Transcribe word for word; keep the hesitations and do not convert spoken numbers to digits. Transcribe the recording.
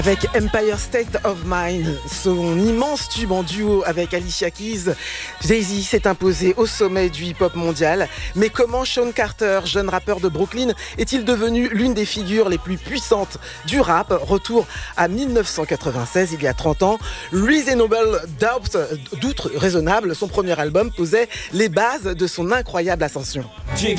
Avec Empire State of Mind, son immense tube en duo avec Alicia Keys, Jay-Z s'est imposé au sommet du hip-hop mondial. Mais comment Sean Carter, jeune rappeur de Brooklyn, est-il devenu l'une des figures les plus puissantes du rap? Retour à dix-neuf cent quatre-vingt-seize, il y a trente ans. Reasonable Doubt, Doute raisonnable, son premier album posait les bases de son incroyable ascension. Jiggy